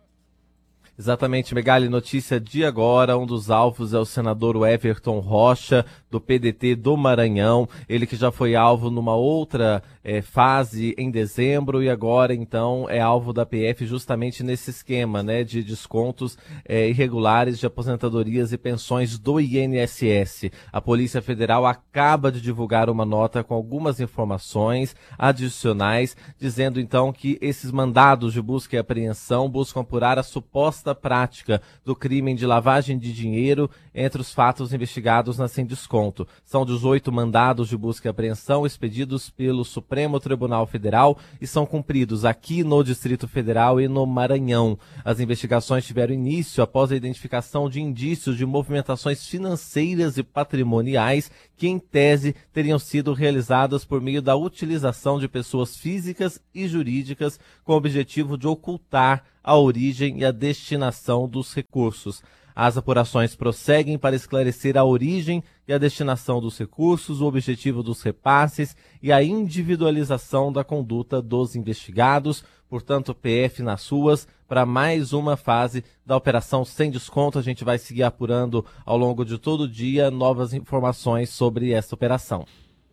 Exatamente, Megali, notícia de agora, um dos alvos é o senador Everton Rocha, do PDT do Maranhão, ele que já foi alvo numa outra fase em dezembro e agora, então, é alvo da PF justamente nesse esquema, né, de descontos irregulares de aposentadorias e pensões do INSS. A Polícia Federal acaba de divulgar uma nota com algumas informações adicionais, dizendo, então, que esses mandados de busca e apreensão buscam apurar a suposta prática do crime de lavagem de dinheiro entre os fatos investigados na Sem Desconto. São 18 mandados de busca e apreensão expedidos pelo Supremo Tribunal Federal e são cumpridos aqui no Distrito Federal e no Maranhão. As investigações tiveram início após a identificação de indícios de movimentações financeiras e patrimoniais que, em tese, teriam sido realizadas por meio da utilização de pessoas físicas e jurídicas com o objetivo de ocultar a origem e a destinação dos recursos. As apurações prosseguem para esclarecer a origem e a destinação dos recursos, o objetivo dos repasses e a individualização da conduta dos investigados. Portanto, PF nas ruas para mais uma fase da Operação Sem Desconto. A gente vai seguir apurando ao longo de todo o dia novas informações sobre essa operação.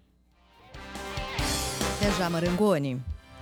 Até já, Marangoni.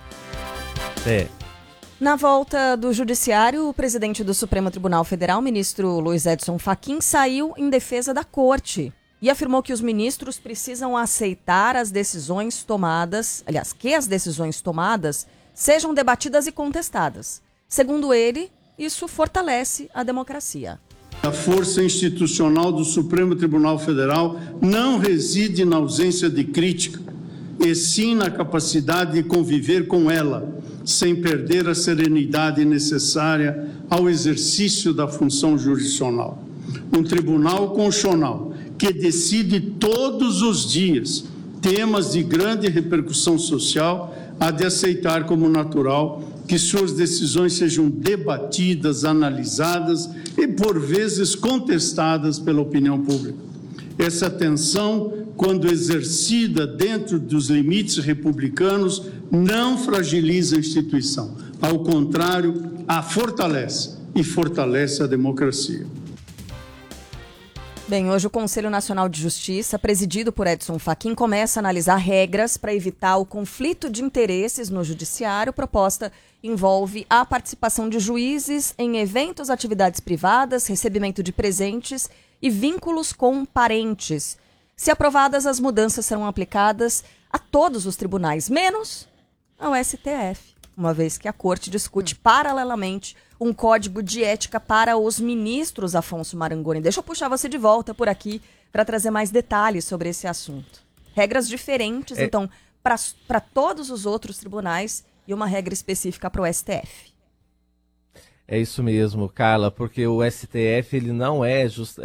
Na volta do Judiciário, o presidente do Supremo Tribunal Federal, ministro Luiz Edson Fachin, saiu em defesa da Corte e afirmou que os ministros precisam aceitar as decisões tomadas, aliás, que as decisões tomadas sejam debatidas e contestadas. Segundo ele, isso fortalece a democracia. A força institucional do Supremo Tribunal Federal não reside na ausência de crítica, e sim na capacidade de conviver com ela, sem perder a serenidade necessária ao exercício da função jurisdicional. Um tribunal constitucional que decide todos os dias temas de grande repercussão social há de aceitar como natural que suas decisões sejam debatidas, analisadas e, por vezes, contestadas pela opinião pública. Essa tensão, quando exercida dentro dos limites republicanos, não fragiliza a instituição. Ao contrário, a fortalece e fortalece a democracia. Bem, hoje o Conselho Nacional de Justiça, presidido por Edson Fachin, começa a analisar regras para evitar o conflito de interesses no judiciário. A proposta envolve a participação de juízes em eventos, atividades privadas, recebimento de presentes e vínculos com parentes. Se aprovadas, as mudanças serão aplicadas a todos os tribunais, menos ao STF, uma vez que a Corte discute paralelamente um código de ética para os ministros. Afonso Marangoni, deixa eu puxar você de volta por aqui para trazer mais detalhes sobre esse assunto. Regras diferentes, então, para todos os outros tribunais e uma regra específica para o STF. É isso mesmo, Carla, porque o STF ele não é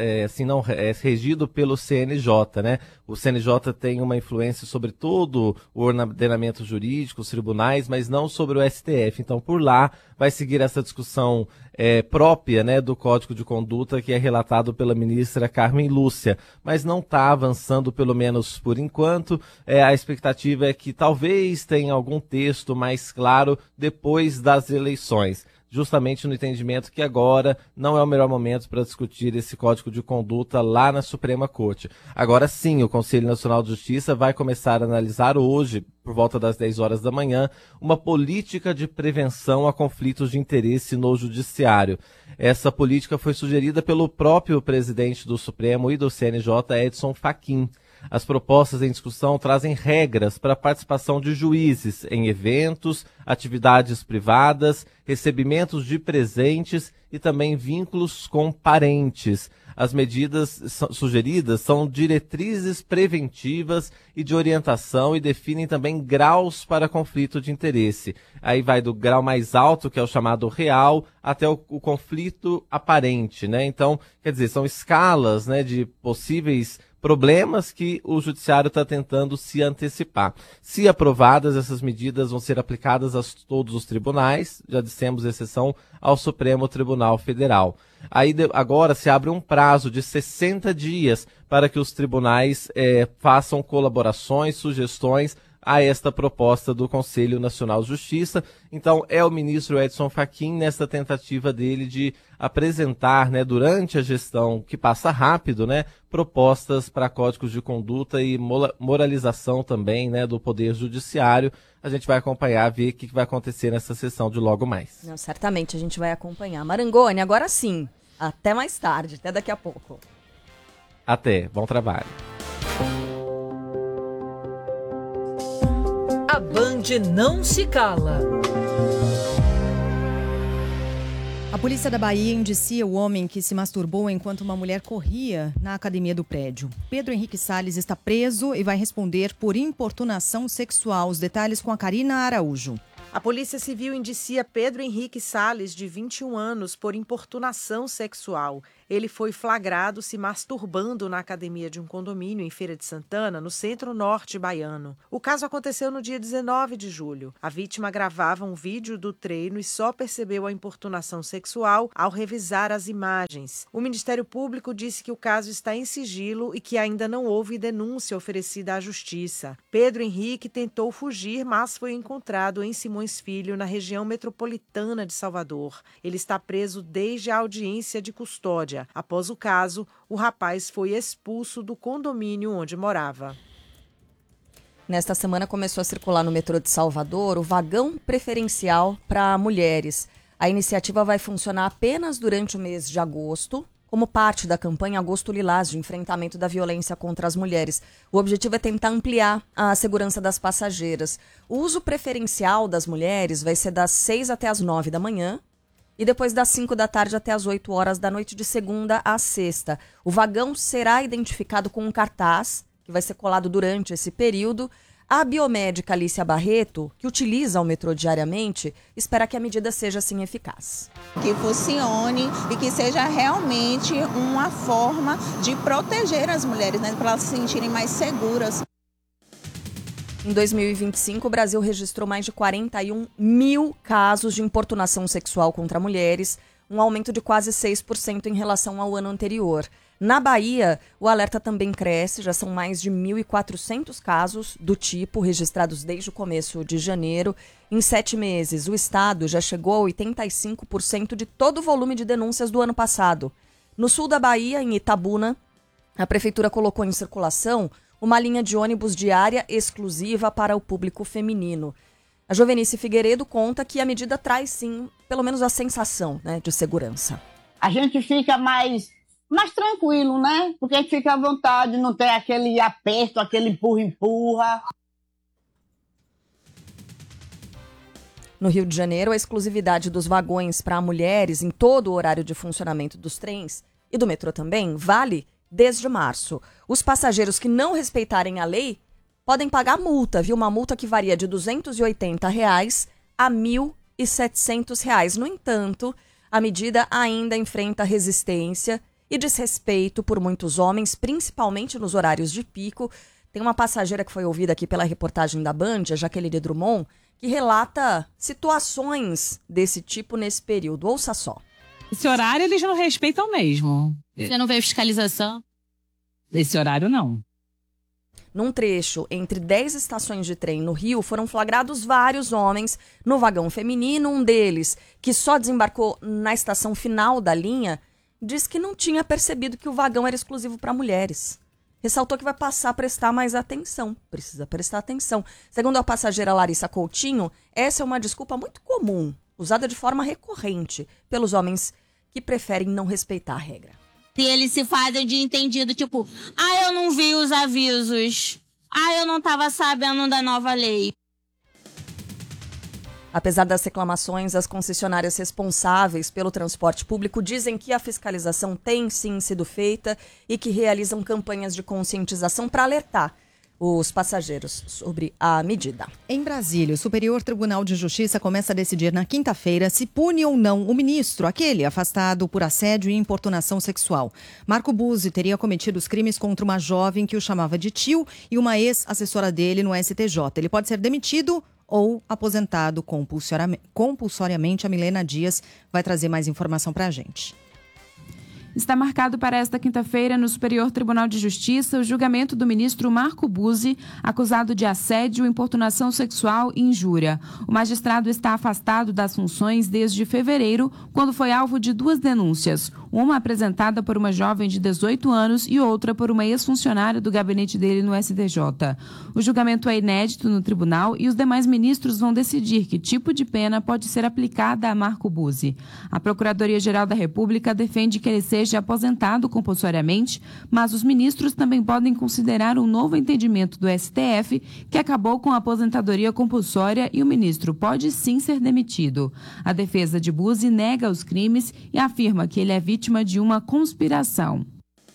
regido pelo CNJ, né? O CNJ tem uma influência sobre todo o ordenamento jurídico, os tribunais, mas não sobre o STF. Então, por lá, vai seguir essa discussão própria, né, do Código de Conduta, que é relatado pela ministra Carmen Lúcia, mas não está avançando, pelo menos por enquanto. A expectativa é que talvez tenha algum texto mais claro depois das eleições, justamente no entendimento que agora não é o melhor momento para discutir esse Código de Conduta lá na Suprema Corte. Agora sim, o Conselho Nacional de Justiça vai começar a analisar hoje, por volta das 10 horas da manhã, uma política de prevenção a conflitos de interesse no Judiciário. Essa política foi sugerida pelo próprio presidente do Supremo e do CNJ, Edson Fachin. As propostas em discussão trazem regras para a participação de juízes em eventos, atividades privadas, recebimentos de presentes e também vínculos com parentes. As medidas sugeridas são diretrizes preventivas e de orientação e definem também graus para conflito de interesse. Aí vai do grau mais alto, que é o chamado real, até o conflito aparente, né? Então, quer dizer, são escalas, né, de possíveis problemas que o judiciário está tentando se antecipar. Se aprovadas, essas medidas vão ser aplicadas a todos os tribunais, já dissemos exceção ao Supremo Tribunal Federal. Aí agora se abre um prazo de 60 dias para que os tribunais façam colaborações, sugestões a esta proposta do Conselho Nacional de Justiça. Então, é o ministro Edson Fachin nessa tentativa dele de apresentar, né, durante a gestão, que passa rápido, né, propostas para códigos de conduta e moralização também, né, do Poder Judiciário. A gente vai acompanhar, ver o que vai acontecer nessa sessão de logo mais. Não, certamente a gente vai acompanhar. Marangoni, agora sim. Até mais tarde, até daqui a pouco. Até, bom trabalho. A Band não se cala. A polícia da Bahia indicia o homem que se masturbou enquanto uma mulher corria na academia do prédio. Pedro Henrique Salles está preso e vai responder por importunação sexual. Os detalhes com a Karina Araújo. A Polícia Civil indicia Pedro Henrique Salles, de 21 anos, por importunação sexual. Ele foi flagrado se masturbando na academia de um condomínio em Feira de Santana, no centro-norte baiano. O caso aconteceu no dia 19 de julho. A vítima gravava um vídeo do treino e só percebeu a importunação sexual ao revisar as imagens. O Ministério Público disse que o caso está em sigilo e que ainda não houve denúncia oferecida à Justiça. Pedro Henrique tentou fugir, mas foi encontrado em Simões Filho, na região metropolitana de Salvador. Ele está preso desde a audiência de custódia. Após o caso, o rapaz foi expulso do condomínio onde morava. Nesta semana começou a circular no metrô de Salvador o vagão preferencial para mulheres. A iniciativa vai funcionar apenas durante o mês de agosto, como parte da campanha Agosto Lilás de enfrentamento da violência contra as mulheres. O objetivo é tentar ampliar a segurança das passageiras. O uso preferencial das mulheres vai ser das 6 até as 9 da manhã, e depois das 5 da tarde até as 8 horas da noite, de segunda a sexta. O vagão será identificado com um cartaz, que vai ser colado durante esse período. A biomédica Alicia Barreto, que utiliza o metrô diariamente, espera que a medida seja assim eficaz. Que funcione e que seja realmente uma forma de proteger as mulheres, né, para elas se sentirem mais seguras. Em 2025, o Brasil registrou mais de 41 mil casos de importunação sexual contra mulheres, um aumento de quase 6% em relação ao ano anterior. Na Bahia, o alerta também cresce, já são mais de 1.400 casos do tipo registrados desde o começo de janeiro. Em 7 meses, o estado já chegou a 85% de todo o volume de denúncias do ano passado. No sul da Bahia, em Itabuna, a prefeitura colocou em circulação uma linha de ônibus diária exclusiva para o público feminino. A Jovenice Figueiredo conta que a medida traz, sim, pelo menos a sensação, né, de segurança. A gente fica mais tranquilo, né? Porque a gente fica à vontade, não tem aquele aperto, aquele empurra-empurra. No Rio de Janeiro, a exclusividade dos vagões para mulheres em todo o horário de funcionamento dos trens e do metrô também vale desde março. Os passageiros que não respeitarem a lei podem pagar multa, viu? Uma multa que varia de R$ 280 a R$ 1.700. No entanto, a medida ainda enfrenta resistência e desrespeito por muitos homens, principalmente nos horários de pico. Tem uma passageira que foi ouvida aqui pela reportagem da Band, a Jaqueline Drummond, que relata situações desse tipo nesse período. Ouça só. Esse horário eles não respeitam mesmo. Você não vê fiscalização? Esse horário não. Num trecho entre 10 estações de trem no Rio, foram flagrados vários homens no vagão feminino. Um deles, que só desembarcou na estação final da linha, diz que não tinha percebido que o vagão era exclusivo para mulheres. Ressaltou que vai passar a prestar mais atenção. Precisa prestar atenção. Segundo a passageira Larissa Coutinho, essa é uma desculpa muito comum, usada de forma recorrente pelos homens que preferem não respeitar a regra. E eles se fazem de entendido, tipo, eu não vi os avisos. Eu não estava sabendo da nova lei. Apesar das reclamações, as concessionárias responsáveis pelo transporte público dizem que a fiscalização tem sim sido feita e que realizam campanhas de conscientização para alertar os passageiros sobre a medida. Em Brasília, o Superior Tribunal de Justiça começa a decidir na quinta-feira se pune ou não o ministro, aquele afastado por assédio e importunação sexual. Marco Buzzi teria cometido os crimes contra uma jovem que o chamava de tio e uma ex-assessora dele no STJ. Ele pode ser demitido ou aposentado compulsoriamente. A Milena Dias vai trazer mais informação para a gente. está marcado para esta quinta-feira no Superior Tribunal de Justiça o julgamento do ministro Marco Buzzi, acusado de assédio, importunação sexual e injúria. O magistrado está afastado das funções desde fevereiro, quando foi alvo de 2 denúncias, uma apresentada por uma jovem de 18 anos e outra por uma ex-funcionária do gabinete dele no STJ. O julgamento é inédito no tribunal e os demais ministros vão decidir que tipo de pena pode ser aplicada a Marco Buzzi. A Procuradoria-Geral da República defende que ele seja aposentado compulsoriamente, mas os ministros também podem considerar um novo entendimento do STF que acabou com a aposentadoria compulsória e o ministro pode sim ser demitido. A defesa de Buzzi nega os crimes e afirma que ele é vítima de uma conspiração.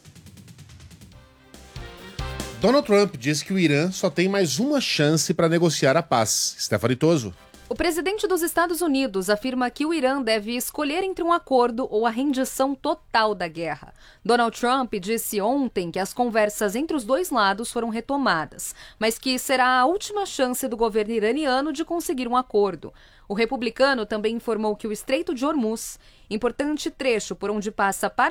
Donald Trump diz que o Irã só tem mais uma chance para negociar a paz. Stephanie Toso. O presidente dos Estados Unidos afirma que o Irã deve escolher entre um acordo ou a rendição total da guerra. Donald Trump disse ontem que as conversas entre os dois lados foram retomadas, mas que será a última chance do governo iraniano de conseguir um acordo. O republicano também informou que o Estreito de Hormuz, importante trecho por onde passa parte